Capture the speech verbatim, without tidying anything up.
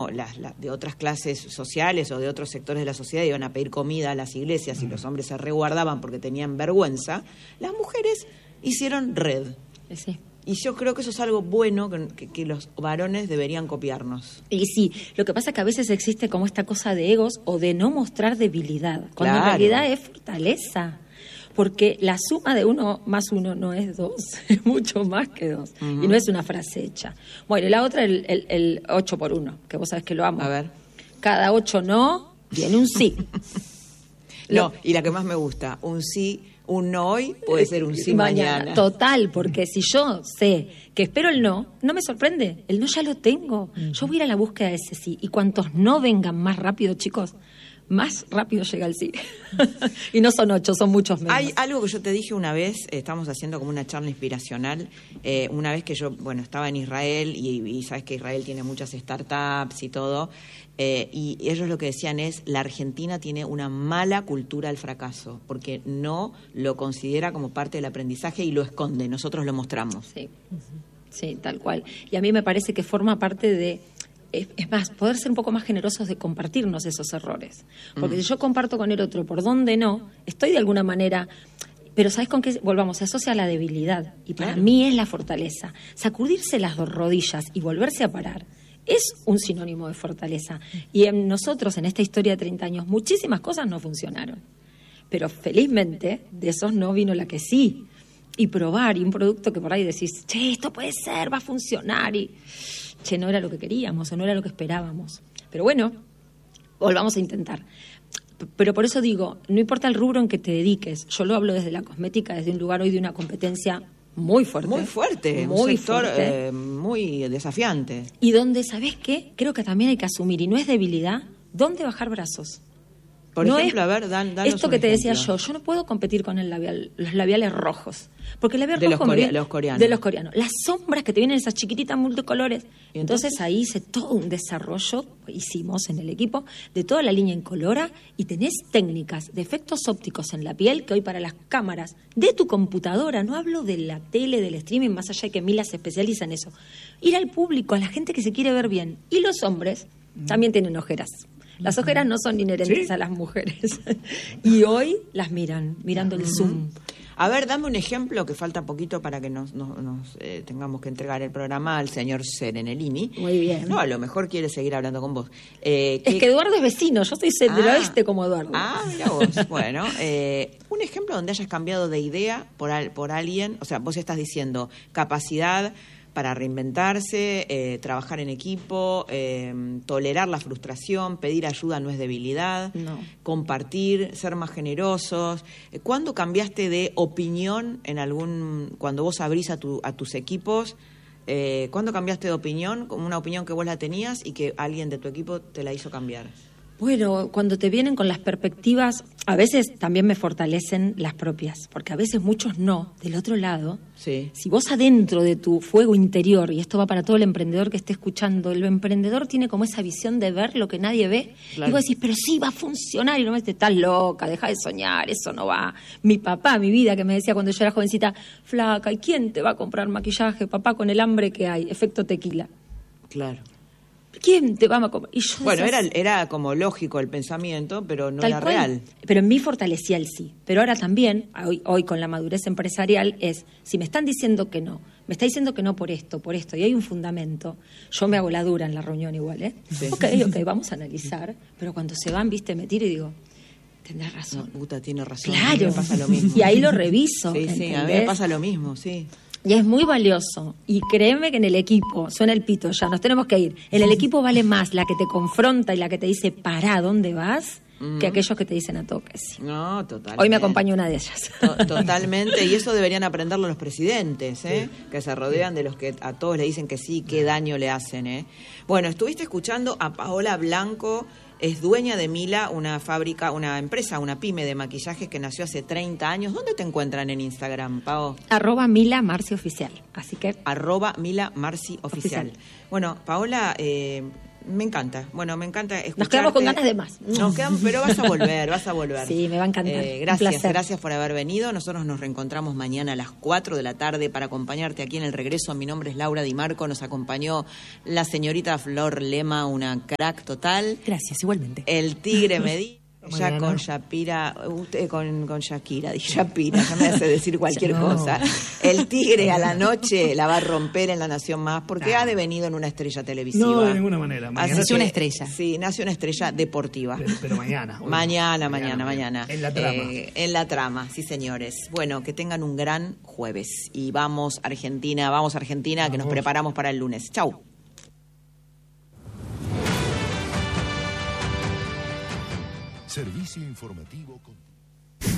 las, las de otras clases sociales o de otros sectores de la sociedad iban a pedir comida a las iglesias y los hombres se resguardaban porque tenían vergüenza, las mujeres hicieron red. Sí. Y yo creo que eso es algo bueno que, que, que los varones deberían copiarnos. Y sí, lo que pasa es que a veces existe como esta cosa de egos o de no mostrar debilidad, cuando Claro. en realidad es fortaleza. Porque la suma de uno más uno no es dos, es mucho más que dos. Uh-huh. Y no es una frase hecha. Bueno, y la otra, el, el, el ocho por uno, que vos sabés que lo amo. A ver. Cada ocho no, tiene un sí. No, Lo, y la que más me gusta, un sí, un no hoy, puede ser un sí mañana. mañana. Total, porque si yo sé que espero el no, no me sorprende. El no ya lo tengo. Uh-huh. Yo voy a ir a la búsqueda de ese sí. Y cuantos no vengan más rápido, chicos, más rápido llega el sí. Y no son ocho, son muchos menos. Hay algo que yo te dije una vez, eh, estamos haciendo como una charla inspiracional, eh, una vez que yo, bueno, estaba en Israel y, y sabes que Israel tiene muchas startups y todo, eh, y ellos lo que decían es, la Argentina tiene una mala cultura del fracaso, porque no lo considera como parte del aprendizaje y lo esconde, nosotros lo mostramos. Sí, sí, tal cual. Y a mí me parece que forma parte de... Es más, poder ser un poco más generosos de compartirnos esos errores. Porque mm. si yo comparto con el otro por donde no, estoy de alguna manera... Pero ¿sabes con qué? Volvamos, se asocia a la debilidad. Y para claro. mí es la fortaleza. Sacudirse las dos rodillas y volverse a parar es un sinónimo de fortaleza. Y en nosotros, en esta historia de treinta años, muchísimas cosas no funcionaron. Pero felizmente, de esos no vino la que sí. Y probar, y un producto que por ahí decís, che, esto puede ser, va a funcionar, y... che, no era lo que queríamos o no era lo que esperábamos. Pero bueno, volvamos a intentar. Pero por eso digo, no importa el rubro en que te dediques, yo lo hablo desde la cosmética, desde un lugar hoy de una competencia muy fuerte. Muy fuerte, muy un sector fuerte. Eh, muy desafiante. Y donde, ¿sabés qué? Creo que también hay que asumir, y no es debilidad, ¿dónde bajar brazos? Por no ejemplo, es, a ver, dan, danos esto un que te ejemplo. decía yo, yo no puedo competir con el labial, los labiales rojos. Porque el labial de rojo los, corea, me, los coreanos. De los coreanos. Las sombras que te vienen, esas chiquititas multicolores. ¿Y entonces? entonces ahí hice todo un desarrollo, hicimos en el equipo, de toda la línea incolora, y tenés técnicas de efectos ópticos en la piel que hoy para las cámaras de tu computadora, no hablo de la tele, del streaming, más allá de que Mila se especializa en eso. Ir al público, a la gente que se quiere ver bien. Y los hombres mm. también tienen ojeras. Las ojeras no son inherentes ¿Sí? a las mujeres. Y hoy las miran, mirando el Zoom. A ver, dame un ejemplo, que falta poquito para que nos, nos, nos eh, tengamos que entregar el programa al señor Serenellini. Muy bien. No, a lo mejor quiere seguir hablando con vos. Eh, es que Eduardo es vecino, yo soy del ah, oeste como Eduardo. Ah, mira vos. Bueno, eh, un ejemplo donde hayas cambiado de idea por, al, por alguien, o sea, vos estás diciendo capacidad para reinventarse, eh, trabajar en equipo, eh, tolerar la frustración, pedir ayuda no es debilidad, no. compartir, ser más generosos. ¿Cuándo cambiaste de opinión en algún, cuando vos abrís a, tu, a tus equipos, eh, cuándo cambiaste de opinión, como una opinión que vos la tenías y que alguien de tu equipo te la hizo cambiar? Bueno, cuando te vienen con las perspectivas, a veces también me fortalecen las propias, porque a veces muchos no, del otro lado. Sí. Si vos adentro de tu fuego interior, y esto va para todo el emprendedor que esté escuchando, el emprendedor tiene como esa visión de ver lo que nadie ve, claro. Y vos decís, pero sí, va a funcionar, y no me dices, estás loca, deja de soñar, eso no va. Mi papá, mi vida, que me decía cuando yo era jovencita, flaca, ¿y quién te va a comprar maquillaje, papá, con el hambre que hay? Efecto tequila. Claro. ¿Quién te va a comer? Y yo bueno, decía, era, era como lógico el pensamiento, pero no Tal era cual. real. Pero en mí fortalecía el sí. Pero ahora también, hoy, hoy con la madurez empresarial, es, si me están diciendo que no, me está diciendo que no por esto, por esto, y hay un fundamento, yo me hago la dura en la reunión igual, ¿eh? Sí. Ok, ok, vamos a analizar, pero cuando se van, viste, me tiro y digo, tendrás razón. No, puta, tiene razón. Claro. A mí me pasa lo mismo. Y ahí lo reviso. Sí, ¿entendés? sí, a mí me pasa lo mismo, sí. Y es muy valioso. Y créeme que en el equipo, suena el pito ya, nos tenemos que ir. En el equipo vale más la que te confronta y la que te dice, pará, ¿dónde vas? Mm. Que aquellos que te dicen a toques. No, totalmente. Hoy me acompaña una de ellas. To- totalmente. Y eso deberían aprenderlo los presidentes, ¿eh? Sí. Que se rodean de los que a todos le dicen que sí, qué daño le hacen, ¿eh? Bueno, estuviste escuchando a Paola Blanco. Es dueña de Mila, una fábrica, una empresa, una pyme de maquillajes que nació hace treinta años. ¿Dónde te encuentran en Instagram, Pao? Arroba Mila Marci Oficial. Así que... Arroba Mila Marci Oficial. Oficial. Bueno, Paola, eh, Me encanta. Bueno, me encanta escucharte. Nos quedamos con ganas de más. Nos quedamos, pero vas a volver, vas a volver. Sí, me va a encantar. Eh, gracias, gracias por haber venido. Nosotros nos reencontramos mañana a las cuatro de la tarde para acompañarte aquí en el regreso. Mi nombre es Laura Di Marco. Nos acompañó la señorita Flor Lema, una crack total. Gracias, igualmente. El Tigre Medina. Ya Mañana. con Shapira, usted con, con Shakira, dije Shapira, ya me hace decir cualquier No. cosa. El Tigre a la noche la va a romper en La Nación Más porque ha devenido en una estrella televisiva. No, de ninguna manera. Así Mañana Nació que- una estrella. Sí, nació una estrella deportiva. Pero, pero mañana. hoy no. Mañana, mañana, mañana. En la trama. Eh, en la trama, sí, señores. Bueno, que tengan un gran jueves. Y vamos, Argentina, vamos, Argentina, que nos Vamos. preparamos para el lunes. Chau. Servicio informativo con...